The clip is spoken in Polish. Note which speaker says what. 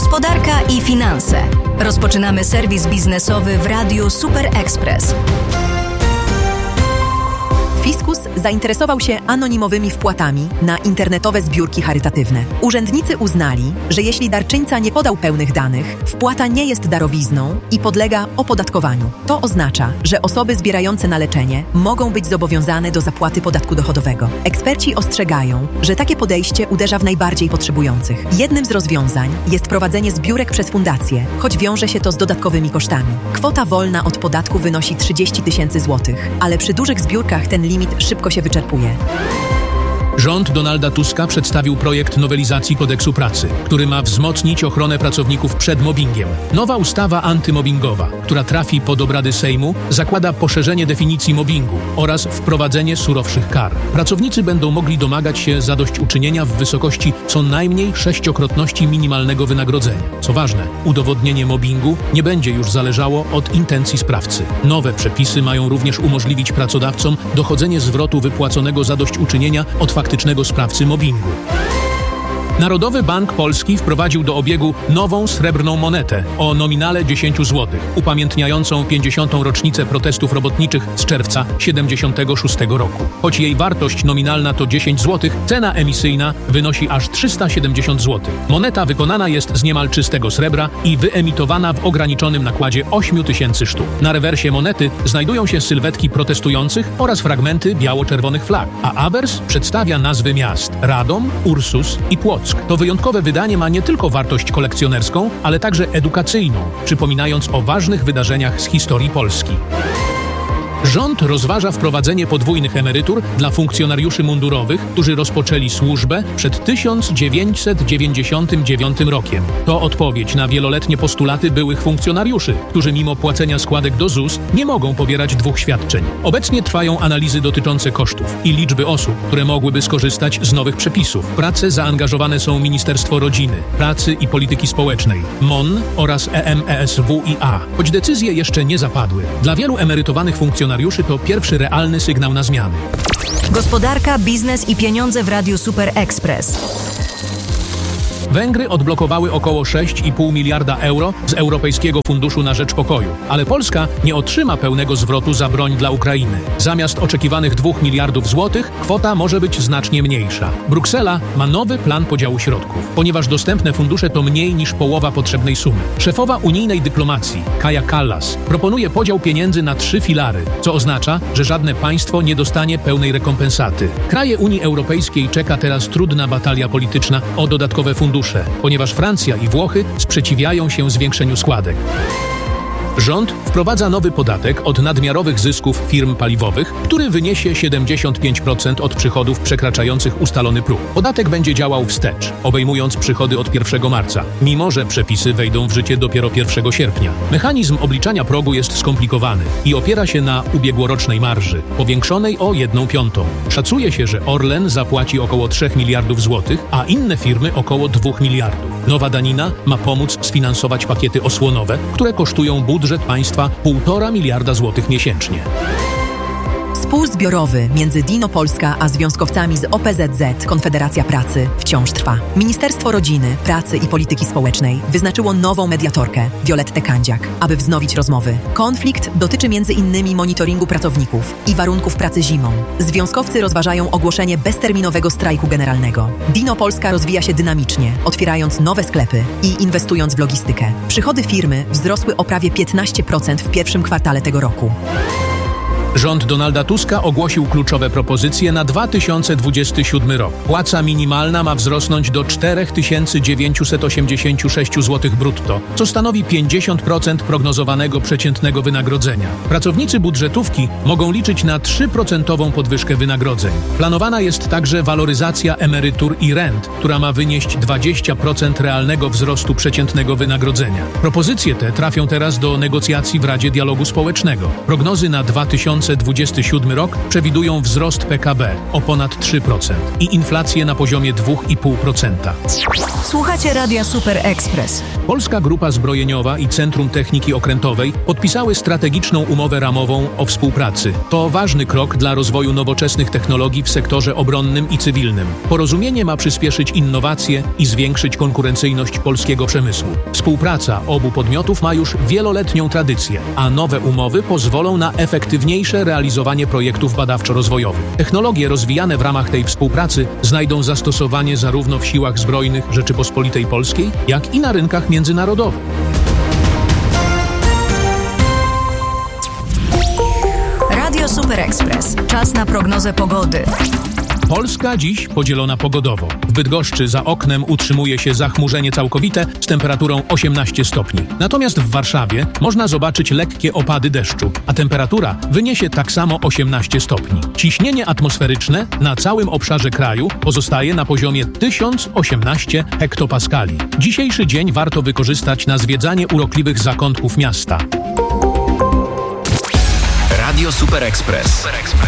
Speaker 1: Gospodarka i finanse. Rozpoczynamy serwis biznesowy w Radiu Super Express.
Speaker 2: Fiskus zainteresował się anonimowymi wpłatami na internetowe zbiórki charytatywne. Urzędnicy uznali, że jeśli darczyńca nie podał pełnych danych, wpłata nie jest darowizną i podlega opodatkowaniu. To oznacza, że osoby zbierające na leczenie mogą być zobowiązane do zapłaty podatku dochodowego. Eksperci ostrzegają, że takie podejście uderza w najbardziej potrzebujących. Jednym z rozwiązań jest prowadzenie zbiórek przez fundacje, choć wiąże się to z dodatkowymi kosztami. Kwota wolna od podatku wynosi 30 000 złotych, ale przy dużych zbiórkach ten limit szybko się wyczerpuje.
Speaker 3: Rząd Donalda Tuska przedstawił projekt nowelizacji Kodeksu Pracy, który ma wzmocnić ochronę pracowników przed mobbingiem. Nowa ustawa antymobbingowa, która trafi pod obrady Sejmu, zakłada poszerzenie definicji mobbingu oraz wprowadzenie surowszych kar. Pracownicy będą mogli domagać się zadośćuczynienia w wysokości co najmniej 6-krotności minimalnego wynagrodzenia. Co ważne, udowodnienie mobbingu nie będzie już zależało od intencji sprawcy. Nowe przepisy mają również umożliwić pracodawcom dochodzenie zwrotu wypłaconego zadośćuczynienia od faktycznego sprawcy mobbingu. Narodowy Bank Polski wprowadził do obiegu nową srebrną monetę o nominale 10 zł, upamiętniającą 50. rocznicę protestów robotniczych z czerwca 1976 roku. Choć jej wartość nominalna to 10 zł, cena emisyjna wynosi aż 370 zł. Moneta wykonana jest z niemal czystego srebra i wyemitowana w ograniczonym nakładzie 8000 sztuk. Na rewersie monety znajdują się sylwetki protestujących oraz fragmenty biało-czerwonych flag, a awers przedstawia nazwy miast: Radom, Ursus i Płock. To wyjątkowe wydanie ma nie tylko wartość kolekcjonerską, ale także edukacyjną, przypominając o ważnych wydarzeniach z historii Polski. Rząd rozważa wprowadzenie podwójnych emerytur dla funkcjonariuszy mundurowych, którzy rozpoczęli służbę przed 1999 rokiem. To odpowiedź na wieloletnie postulaty byłych funkcjonariuszy, którzy mimo płacenia składek do ZUS nie mogą pobierać 2 świadczeń. Obecnie trwają analizy dotyczące kosztów i liczby osób, które mogłyby skorzystać z nowych przepisów. W pracę zaangażowane są Ministerstwo Rodziny, Pracy i Polityki Społecznej, MON oraz EMESWiA. Choć decyzje jeszcze nie zapadły, dla wielu emerytowanych funkcjonariuszy to pierwszy realny sygnał na zmiany.
Speaker 1: Gospodarka, biznes i pieniądze w Radiu Super Express.
Speaker 3: Węgry odblokowały około 6,5 miliarda euro z Europejskiego Funduszu na Rzecz Pokoju, ale Polska nie otrzyma pełnego zwrotu za broń dla Ukrainy. Zamiast oczekiwanych 2 miliardów złotych, kwota może być znacznie mniejsza. Bruksela ma nowy plan podziału środków, ponieważ dostępne fundusze to mniej niż połowa potrzebnej sumy. Szefowa unijnej dyplomacji, Kaja Kallas, proponuje podział pieniędzy na 3 filary, co oznacza, że żadne państwo nie dostanie pełnej rekompensaty. Kraje Unii Europejskiej czeka teraz trudna batalia polityczna o dodatkowe fundusze, ponieważ Francja i Włochy sprzeciwiają się zwiększeniu składek. Rząd wprowadza nowy podatek od nadmiarowych zysków firm paliwowych, który wyniesie 75% od przychodów przekraczających ustalony próg. Podatek będzie działał wstecz, obejmując przychody od 1 marca, mimo że przepisy wejdą w życie dopiero 1 sierpnia. Mechanizm obliczania progu jest skomplikowany i opiera się na ubiegłorocznej marży, powiększonej o 1/5. Szacuje się, że Orlen zapłaci około 3 miliardów złotych, a inne firmy około 2 miliardów. Nowa danina ma pomóc sfinansować pakiety osłonowe, które kosztują budżet państwa 1,5 miliarda złotych miesięcznie.
Speaker 2: Spór zbiorowy między Dino Polska a związkowcami z OPZZ Konfederacja Pracy wciąż trwa. Ministerstwo Rodziny, Pracy i Polityki Społecznej wyznaczyło nową mediatorkę, Violettę Kandziak, aby wznowić rozmowy. Konflikt dotyczy m.in. monitoringu pracowników i warunków pracy zimą. Związkowcy rozważają ogłoszenie bezterminowego strajku generalnego. Dino Polska rozwija się dynamicznie, otwierając nowe sklepy i inwestując w logistykę. Przychody firmy wzrosły o prawie 15% w pierwszym kwartale tego roku.
Speaker 3: Rząd Donalda Tuska ogłosił kluczowe propozycje na 2027 rok. Płaca minimalna ma wzrosnąć do 4986 zł brutto, co stanowi 50% prognozowanego przeciętnego wynagrodzenia. Pracownicy budżetówki mogą liczyć na 3% podwyżkę wynagrodzeń. Planowana jest także waloryzacja emerytur i rent, która ma wynieść 20% realnego wzrostu przeciętnego wynagrodzenia. Propozycje te trafią teraz do negocjacji w Radzie Dialogu Społecznego. Prognozy na 2027 2027 rok przewidują wzrost PKB o ponad 3% i inflację na poziomie 2,5%.
Speaker 1: Słuchacie Radia Super Express.
Speaker 3: Polska Grupa Zbrojeniowa i Centrum Techniki Okrętowej podpisały strategiczną umowę ramową o współpracy. To ważny krok dla rozwoju nowoczesnych technologii w sektorze obronnym i cywilnym. Porozumienie ma przyspieszyć innowacje i zwiększyć konkurencyjność polskiego przemysłu. Współpraca obu podmiotów ma już wieloletnią tradycję, a nowe umowy pozwolą na efektywniejsze realizowanie projektów badawczo-rozwojowych. Technologie rozwijane w ramach tej współpracy znajdą zastosowanie zarówno w siłach zbrojnych Rzeczypospolitej Polskiej, jak i na rynkach międzynarodowych.
Speaker 1: Radio Super Express. Czas na prognozę pogody.
Speaker 3: Polska dziś podzielona pogodowo. W Bydgoszczy za oknem utrzymuje się zachmurzenie całkowite z temperaturą 18 stopni. Natomiast w Warszawie można zobaczyć lekkie opady deszczu, a temperatura wyniesie tak samo 18 stopni. Ciśnienie atmosferyczne na całym obszarze kraju pozostaje na poziomie 1018 hektopaskali. Dzisiejszy dzień warto wykorzystać na zwiedzanie urokliwych zakątków miasta.
Speaker 4: Radio Super Express.